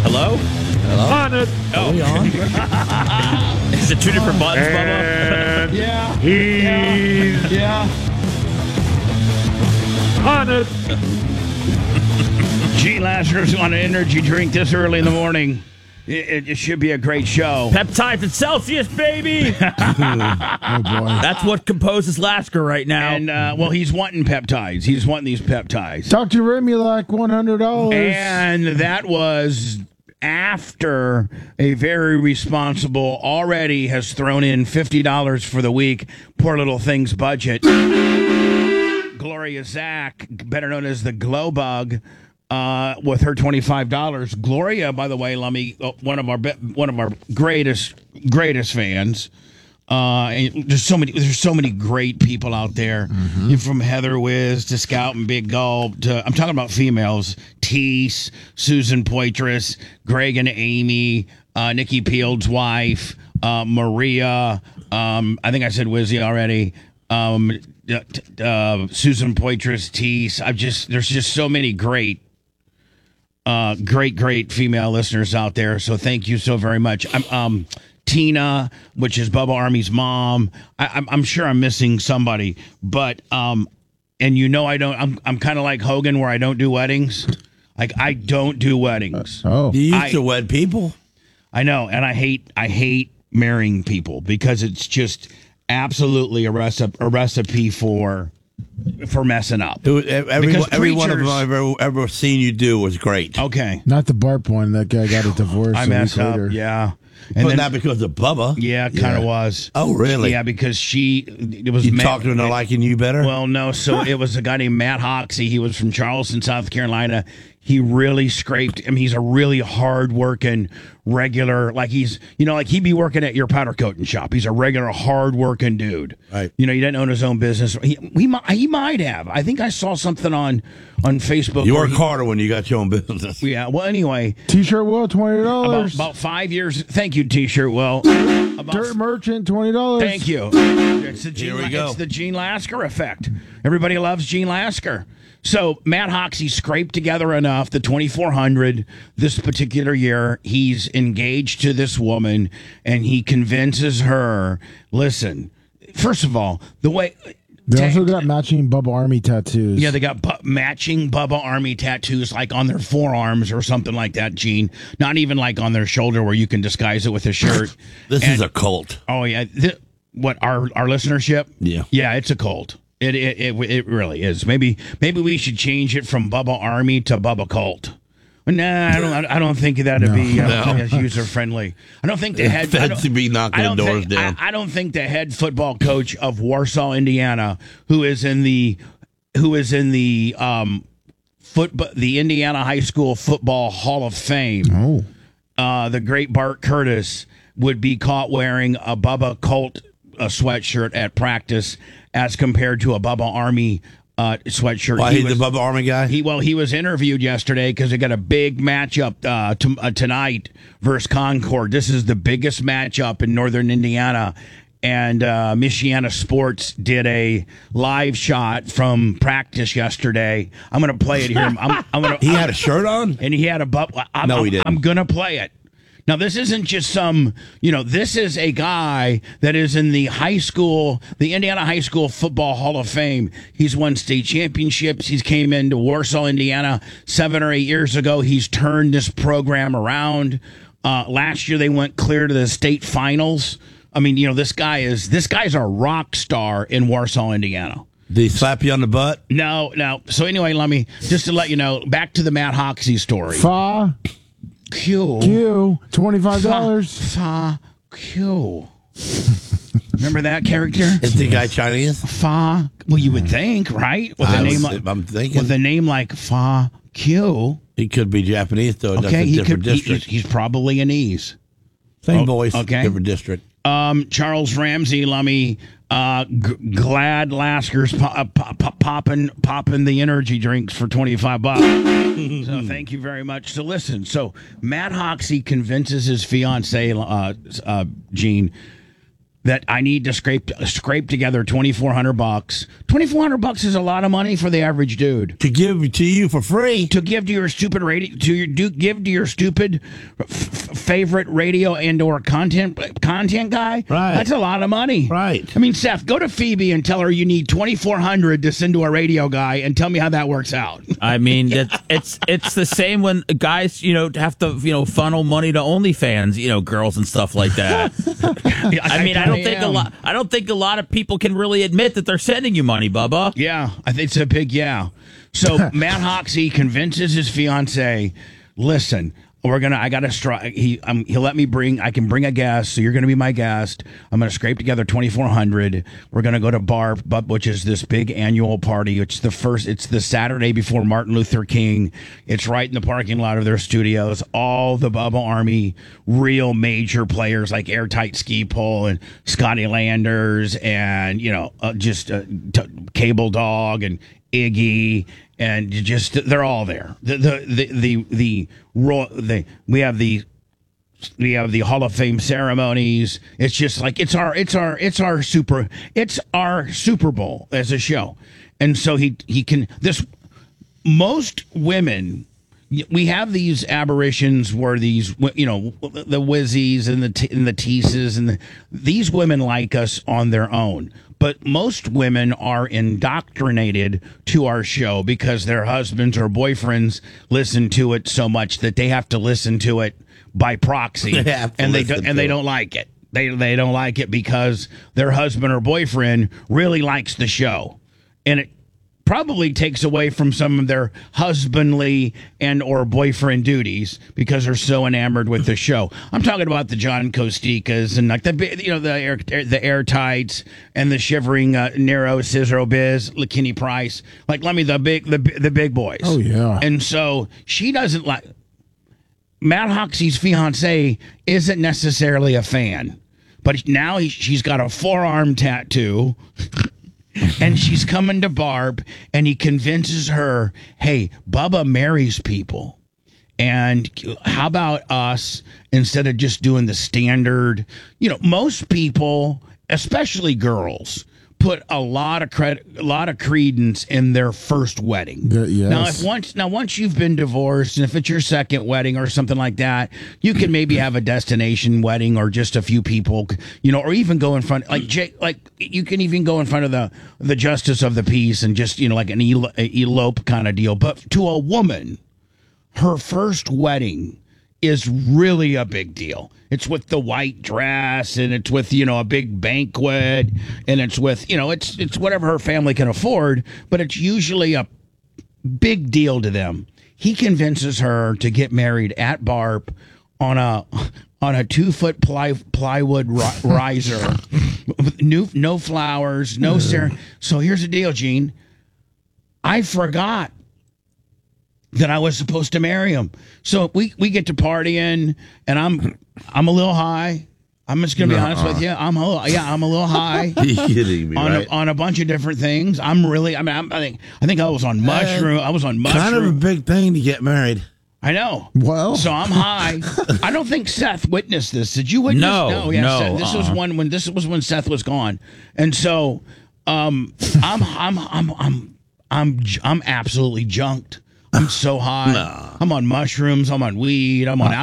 Hello? On it. Oh. Are we on? Is it two different buttons, Bubba? And Yeah. he's Yeah. on it. Gene Lasker's on an energy drink this early in the morning. It should be a great show. Peptides and Celsius, baby! Oh, boy. That's what composes Lasker right now. And, well, he's wanting peptides. He's wanting these peptides. Dr. Remy, like $100. And that was after a very responsible already has thrown in $50 for the week. Poor little thing's budget. Gloria Zach, better known as the Glow Bug, with her $25. Gloria, by the way, one of our greatest fans. And there's so many great people out there. You're from Heather Wiz to Scout and Big Gulp to, I'm talking about females, Teese, Susan Poitras, Greg and Amy, Nikki Peel's wife, Maria. I think I said Wizzy already. Susan Poitras, Teese. There's just so many great female listeners out there. So thank you so very much. Tina, which is Bubba Army's mom. I'm sure I'm missing somebody, but and I'm kind of like Hogan where I don't do weddings. Like I don't do weddings. Oh. You used to wed people. I know, and I hate marrying people because it's just absolutely a recipe for messing up. Every one of them I've ever seen you do was great. Okay. Not the Barp one. That guy got a divorce. I a week messed up. later. Yeah. But not because of Bubba. Yeah, kind of was. Oh, really? Yeah, because it was You talked to her not liking you better? Well, no. So it was a guy named Matt Hoxie. He was from Charleston, South Carolina. He really scraped. I mean, he's a really hard-working, regular. Like he'd be working at your powder coating shop. He's a regular, hard-working dude. Right. He didn't own his own business. He might have. I think I saw something on Facebook. You work harder when you got your own business. Yeah. Well, anyway. T-shirt Will, $20. About 5 years. Thank you, T-shirt Will. Dirt Merchant, $20. Thank you. It's the Here we go. It's the Gene Lasker effect. Everybody loves Gene Lasker. So Matt Hoxie scraped together enough, the 2,400 this particular year. He's engaged to this woman, and he convinces her, listen, first of all, the way... They also got matching Bubba Army tattoos. Yeah, they got matching Bubba Army tattoos, like on their forearms or something like that, Gene. Not even like on their shoulder where you can disguise it with a shirt. This is a cult. Oh, yeah. What, our listenership? Yeah. Yeah, it's a cult. It really is. Maybe we should change it from Bubba Army to Bubba Cult. Nah, I don't think that'd be user friendly. I don't think the head Feds to be knocking the doors down. I don't think the head football coach of Warsaw, Indiana, who is in the Indiana High School Football Hall of Fame. The great Bart Curtis would be caught wearing a Bubba Cult sweatshirt at practice as compared to a Bubba Army sweatshirt. Why, he's the Bubba Army guy? He was interviewed yesterday because they got a big matchup tonight versus Concord. This is the biggest matchup in northern Indiana. And Michiana Sports did a live shot from practice yesterday. I'm going to play it here. He had a shirt on? And he had a No, he didn't. I'm going to play it. Now, this isn't just this is a guy that is in the Indiana High School Football Hall of Fame. He's won state championships. He's came into Warsaw, Indiana 7 or 8 years ago. He's turned this program around. Last year, they went clear to the state finals. I mean, this guy's a rock star in Warsaw, Indiana. Did he slap you on the butt? No. So anyway, just to let you know, back to the Matt Hoxie story. Q, $25. Q. Remember that character? Is the guy Chinese? Well, you would think, right? With a name like, I'm thinking. with a name like Q. He could be Japanese, though. That's Okay, a different district. He's probably an Ease. Same voice, okay. different district. Charles Ramsey, Lummy, glad Lasker's popping the energy drinks for $25. So thank you very much. So listen, Matt Hoxie convinces his fiance, Gene, that I need to scrape together $2,400. $2,400 is a lot of money for the average dude. To give to you for free. To give to your stupid give to your stupid favorite radio and/or content guy. Right. That's a lot of money. Right. I mean, Seth, go to Phoebe and tell her you need $2,400 to send to a radio guy, and tell me how that works out. I mean, it's the same when guys, have to, funnel money to OnlyFans, girls and stuff like that. I mean, I don't think a lot of people can really admit that they're sending you money, Bubba. Yeah, I think it's a big yeah. So Matt Hoxie convinces his fiance, listen, I got to strike. He'll let me I can bring a guest. So you're going to be my guest. I'm going to scrape together $2,400. We're going to go to BARP, which is this big annual party. It's the Saturday before Martin Luther King. It's right in the parking lot of their studios. All the Bubba Army real major players like Airtight Ski Pole and Scotty Landers and, Cable Dog and Iggy. And they're all there. We have the Hall of Fame ceremonies. It's just like it's our Super Bowl as a show, and so he can most women. We have these aberrations where these, the Wizzies and the Teases and these women like us on their own. But most women are indoctrinated to our show because their husbands or boyfriends listen to it so much that they have to listen to it by proxy, and they don't like it. They don't like it because their husband or boyfriend really likes the show, and it probably takes away from some of their husbandly and or boyfriend duties because they're so enamored with the show. I'm talking about the John Costikas and like the Airtights and the Shivering Nero, Scissor Biz, LaKinney Price, like let me the big boys. Oh yeah. And so she doesn't like Matt Hoxie's fiance isn't necessarily a fan, but now she's got a forearm tattoo. And she's coming to Barb, and he convinces her, hey, Bubba marries people. And how about us, instead of just doing the standard, most people, especially girls, put a lot of credence in their first wedding. Yes. Now, once you've been divorced, and if it's your second wedding or something like that, you can maybe have a destination wedding or just a few people, or even go in front, you can even go in front of the justice of the peace and just, like an elope kind of deal. But to a woman, her first wedding is really a big deal. It's with the white dress, and it's with, a big banquet, and it's with, it's whatever her family can afford, but it's usually a big deal to them. He convinces her to get married at BARP on a 2-foot plywood riser, no flowers, no ceremony. So here's the deal, Gene. I forgot that I was supposed to marry him. So we get to partying, and I'm a little high. I'm just gonna be honest with you. I'm a little high. You're kidding me, right? On a bunch of different things. I think I was on mushroom. I was on mushroom. Kind of a big thing to get married. I know. Well, so I'm high. I don't think Seth witnessed this. Did you witness? No. Seth, this was when Seth was gone, and so I'm absolutely junked. I'm so high. No. I'm on mushrooms. I'm on weed. I'm on